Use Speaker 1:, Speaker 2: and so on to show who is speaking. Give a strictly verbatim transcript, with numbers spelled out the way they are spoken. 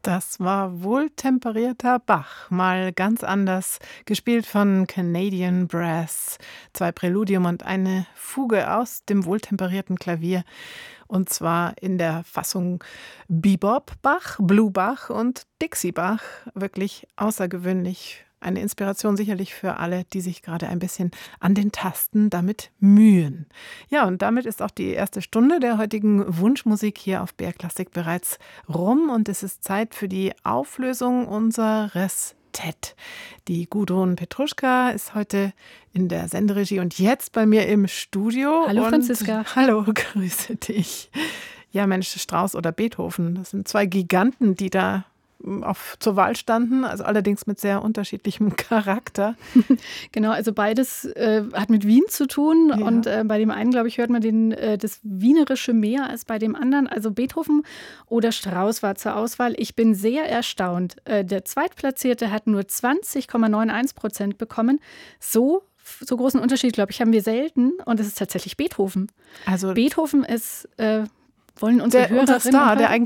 Speaker 1: Das war wohltemperierter Bach, mal ganz anders, gespielt von Canadian Brass. Zwei Präludium und eine Fuge aus dem wohltemperierten Klavier. Und zwar in der Fassung Bebop-Bach, Blue-Bach und Dixie-Bach. Wirklich außergewöhnlich. Eine Inspiration sicherlich für alle, die sich gerade ein bisschen an den Tasten damit mühen. Ja, und damit ist auch die erste Stunde der heutigen Wunschmusik hier auf B R Klassik bereits rum. Und es ist Zeit für die Auflösung unseres T E D. Die Gudrun Petruschka ist heute in der Senderegie und jetzt bei mir im Studio.
Speaker 2: Hallo
Speaker 1: und
Speaker 2: Franziska.
Speaker 1: Hallo, grüße dich. Ja, Mensch, Strauss oder Beethoven, das sind zwei Giganten, die da auf, zur Wahl standen, also allerdings mit sehr unterschiedlichem Charakter.
Speaker 2: Genau, also beides äh, hat mit Wien zu tun ja. und äh, bei dem einen, glaube ich, hört man den, äh, das Wienerische mehr als bei dem anderen. Also Beethoven oder Strauss war zur Auswahl. Ich bin sehr erstaunt. Äh, der Zweitplatzierte hat nur zwanzig Komma einundneunzig Prozent bekommen. So So großen Unterschied, glaube ich, haben wir selten und es ist tatsächlich Beethoven.
Speaker 1: Also
Speaker 2: Beethoven ist... Äh, wollen unsere
Speaker 1: der, unser Star, der,